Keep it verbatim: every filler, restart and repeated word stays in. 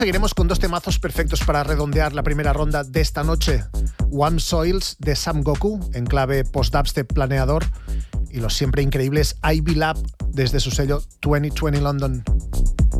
Seguiremos con dos temazos perfectos para redondear la primera ronda de esta noche. One Soils de Sam Goku, en clave post-dubstep planeador, y los siempre increíbles Ivy Lab desde su sello veinte veinte London.